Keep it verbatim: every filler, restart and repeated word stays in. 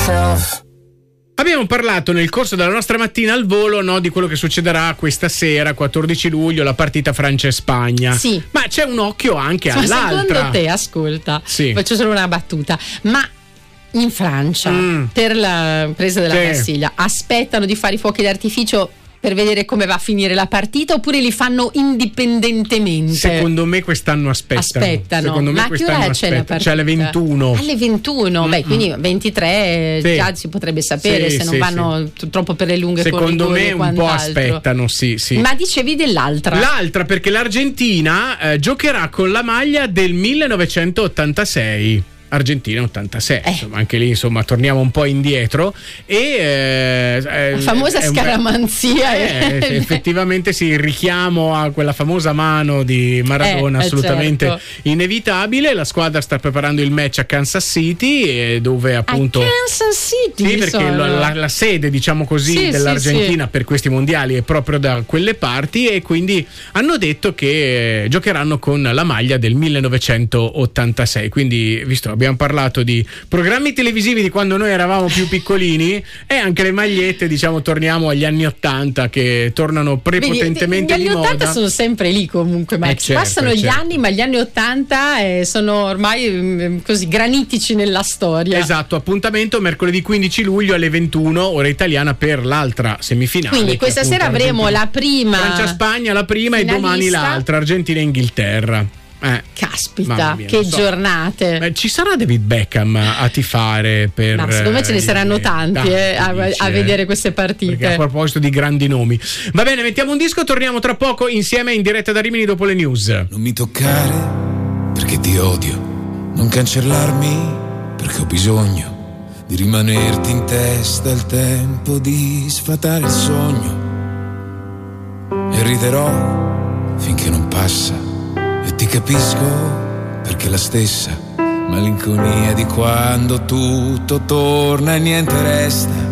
Abbiamo parlato nel corso della nostra mattina al volo, no, di quello che succederà questa sera, quattordici luglio, la partita Francia-Spagna. Sì. Ma c'è un occhio anche ma all'altra. Secondo te, ascolta, sì. faccio solo una battuta, ma in Francia, mm. per la presa della sì. Bastiglia, aspettano di fare i fuochi d'artificio per vedere come va a finire la partita, oppure li fanno indipendentemente? Secondo me quest'anno aspettano. Aspettano. Secondo me Ma a che ora c'è la partita? C'è alle ventuno. Alle ventuno, mm-hmm. Beh, quindi ventitré sì. Già si potrebbe sapere, sì, se non sì, vanno sì. troppo per le lunghe secondo corridori. Secondo me un po' aspettano, sì, sì. Ma dicevi dell'altra? L'altra, perché l'Argentina eh, giocherà con la maglia del millenovecentottantasei. Argentina ottantasei, eh. insomma, anche lì insomma torniamo un po' indietro e eh, la famosa scaramanzia eh, eh, effettivamente sì, il richiamo a quella famosa mano di Maradona, eh, assolutamente certo. inevitabile. La squadra sta preparando il match a Kansas City, dove appunto a Kansas City sì, perché la, la sede, diciamo così, sì, dell'Argentina sì, sì. per questi mondiali è proprio da quelle parti, e quindi hanno detto che giocheranno con la maglia del millenovecentottantasei. Quindi, visto abbiamo parlato di programmi televisivi di quando noi eravamo più piccolini, e anche le magliette, diciamo, torniamo agli anni ottanta, che tornano prepotentemente Vedi, di moda. Gli anni ottanta sono sempre lì comunque, ma eh certo, passano gli certo. anni, ma gli anni ottanta eh, sono ormai eh, così granitici nella storia. Esatto, appuntamento mercoledì quindici luglio alle ventuno, ora italiana, per l'altra semifinale. Quindi questa sera avremo Argentina. la prima Francia-Spagna la prima finalista. E domani l'altra, Argentina-Inghilterra. Eh, Caspita, mia, che so. giornate. Eh, ci sarà David Beckham a tifare per. No, secondo me ce ne saranno eh, tanti eh, a, dici, a vedere queste partite. Perché a proposito di grandi nomi, va bene, mettiamo un disco, torniamo tra poco insieme in diretta da Rimini dopo le news. Non mi toccare perché ti odio, non cancellarmi perché ho bisogno di rimanerti in testa il tempo di sfatare il sogno, e riderò finché non passa. E ti capisco perché la stessa malinconia di quando tutto torna e niente resta.